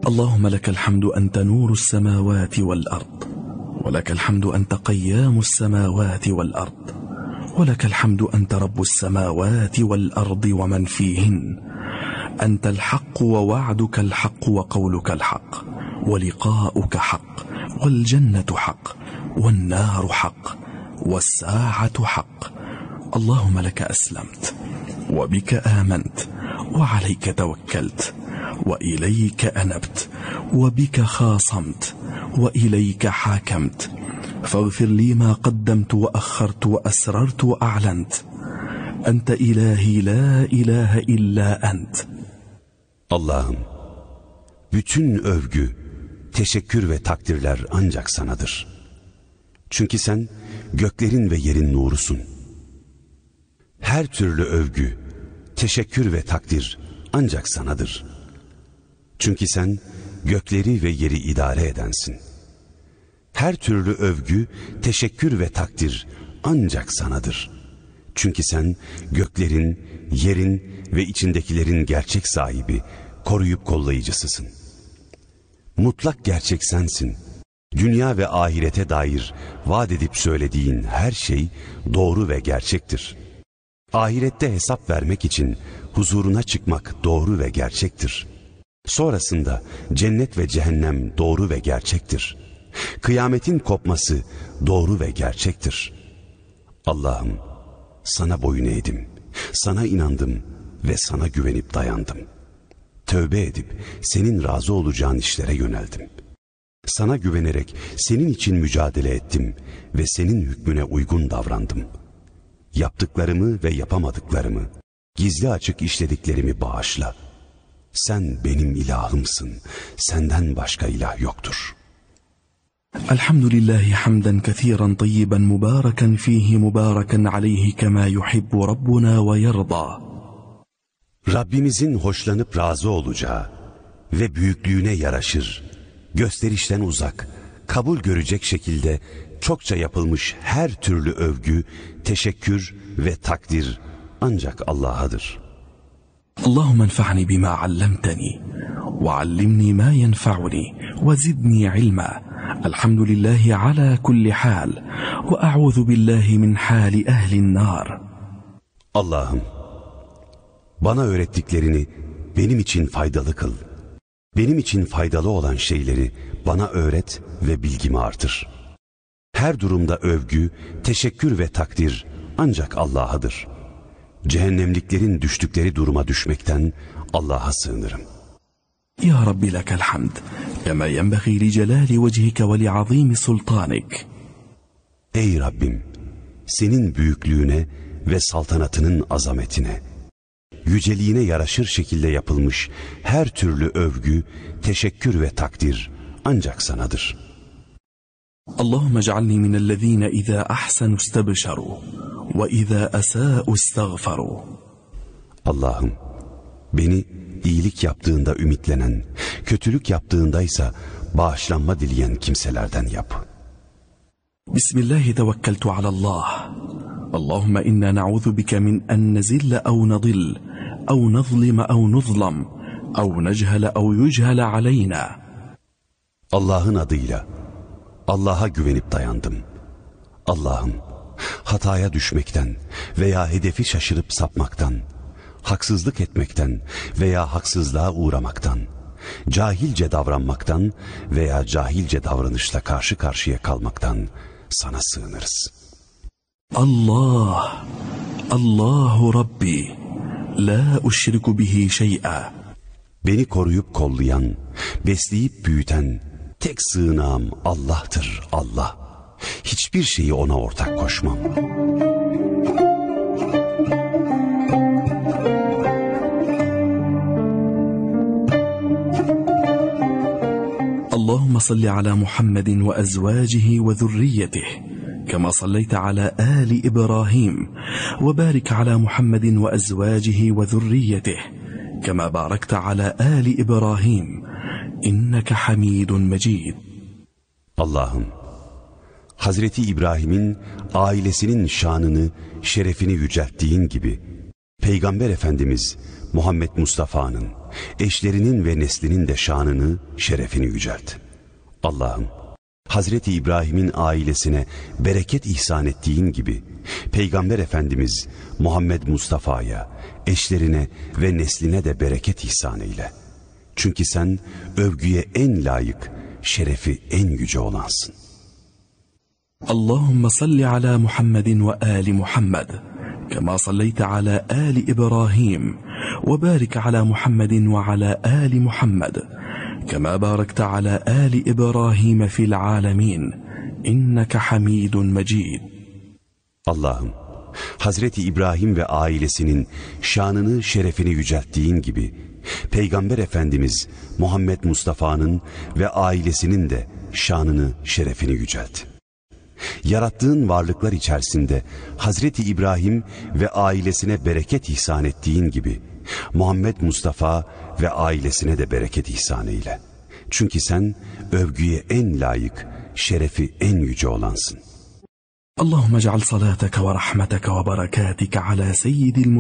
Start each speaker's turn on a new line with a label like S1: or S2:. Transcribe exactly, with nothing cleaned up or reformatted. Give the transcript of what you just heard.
S1: اللهم لك الحمد أنت نور السماوات والأرض، ولك الحمد أنت قيام السماوات والأرض، ولك الحمد أنت رب السماوات والأرض ومن فيهن، أنت الحق ووعدك الحق وقولك الحق، ولقاؤك حق، والجنة حق، والنار حق، والساعة حق. اللهم لك أسلمت، وبك آمنت، وعليك توكلت، وإليك أنبت، وبك خاصمت، وإليك حاكمت، فاغفر لي ما قدمت وأخرت وأسررت وأعلنت. أنت إلهي لا إله إلا أنت.
S2: Allah'ım, bütün övgü, teşekkür ve takdirler ancak sanadır. Çünkü sen göklerin ve yerin nurusun. Her türlü övgü, teşekkür ve takdir ancak sanadır. Çünkü sen gökleri ve yeri idare edensin. Her türlü övgü, teşekkür ve takdir ancak sanadır. Çünkü sen göklerin, yerin ve içindekilerin gerçek sahibi, koruyup kollayıcısısın. Mutlak gerçek sensin. Dünya ve ahirete dair vaat edip söylediğin her şey doğru ve gerçektir. Ahirette hesap vermek için huzuruna çıkmak doğru ve gerçektir. Sonrasında cennet ve cehennem doğru ve gerçektir. Kıyametin kopması doğru ve gerçektir. Allah'ım, sana boyun eğdim, sana inandım ve sana güvenip dayandım. Tövbe edip senin razı olacağın işlere yöneldim. Sana güvenerek senin için mücadele ettim ve senin hükmüne uygun davrandım. Yaptıklarımı ve yapamadıklarımı, gizli açık işlediklerimi bağışla. Sen benim ilahımsın, senden başka ilah yoktur.
S1: Elhamdülillahi hamden kethiren tayyiben mübareken fihi mübareken aleyhi kema yuhibbu Rabbuna ve yerda.
S2: Rabbimizin hoşlanıp razı olacağı ve büyüklüğüne yaraşır, gösterişten uzak, kabul görecek şekilde çokça yapılmış her türlü övgü, teşekkür ve takdir ancak Allah'adır.
S1: Allahümme enfa'ni bima allamtani ve allimni ma yenfa'uni ve zidni ilma. Elhamdülillahi ala kulli hal ve a'udhu billahi min hali ehlin nar.
S2: Allah'ım, bana öğrettiklerini benim için faydalı kıl. Benim için faydalı olan şeyleri bana öğret ve bilgimi artır. Her durumda övgü, teşekkür ve takdir ancak Allah'adır. Cehennemliklerin düştükleri duruma düşmekten Allah'a sığınırım.
S1: Ya Rabbi lekel hamd, kema yenbeği li celali vechike ve li azimi sultanik.
S2: Ey Rabbim, senin büyüklüğüne ve saltanatının azametine, yüceliğine yaraşır şekilde yapılmış her türlü övgü, teşekkür ve takdir ancak sanadır.
S1: Allahümme ec'alni minellezine izâ ahsenu istebşaru ve izâ esâ'u istagfaru.
S2: Allah'ım, beni iyilik yaptığında ümitlenen, kötülük yaptığındaysa bağışlanma dileyen kimselerden yap.
S1: Bismillahi tevekkeltu alallah. Allahümme inna na'udhu bike min en nezille ev nadil, ev nazlime ev nuzlam, ev nechele ev yüchele aleyna.
S2: Allah'ın adıyla, Allah'a güvenip dayandım. Allah'ım, hataya düşmekten veya hedefi şaşırıp sapmaktan, haksızlık etmekten veya haksızlığa uğramaktan, cahilce davranmaktan veya cahilce davranışla karşı karşıya kalmaktan sana sığınırız.
S1: Allah, Allahu Rabbi, la uşriku bihi şey'a.
S2: Beni koruyup kollayan, besleyip büyüten tek sığınağım Allah'tır, Allah. Hiçbir şeyi ona ortak koşmam.
S1: Allahümme salli ala Muhammedin ve ezvacihi ve zürriyetihi. كما صليت على آل إبراهيم وبارك على محمد وأزواجه وذريته كما باركت على آل إبراهيم إنك حميد مجيد.
S2: Allah'ım, Hazreti İbrahim'in ailesinin şanını, şerefini yücelttiğin gibi, Peygamber Efendimiz, Muhammed Mustafa'nın, eşlerinin ve neslinin de şanını, şerefini yücelt. Allah'ım, Hazreti İbrahim'in ailesine bereket ihsan ettiğin gibi, Peygamber Efendimiz Muhammed Mustafa'ya, eşlerine ve nesline de bereket ihsan eyle. Çünkü sen övgüye en layık, şerefi en yüce olansın.
S1: اللهم صل على محمد وآل محمد كما صليت على آل إبراهيم وبارك على محمد وعلى آل محمد كما باركت على آل إبراهيم في العالمين إنك حميد مجيد.
S2: Allah'ım, Hazreti İbrahim ve ailesinin şanını, şerefini yücelttiğin gibi, Peygamber Efendimiz Muhammed Mustafa'nın ve ailesinin de şanını, şerefini yücelt. Yarattığın varlıklar içerisinde Hazreti İbrahim ve ailesine bereket ihsan ettiğin gibi, Muhammed Mustafa ve ailesine de bereket ihsan eyle. Çünkü sen övgüye en layık, şerefi en yüce olansın.
S1: اللهم اجعل صلاتك ورحمتك وبركاتك على سيد المرسلين